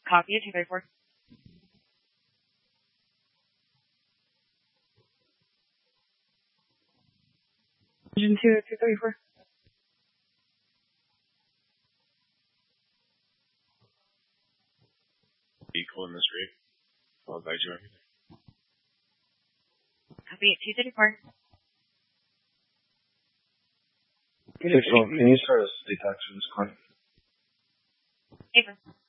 Copy, 234. Engine 234. Vehicle in this rate. I'll advise you everything. Copy, 234. Can you start a state tax for this client? Ava.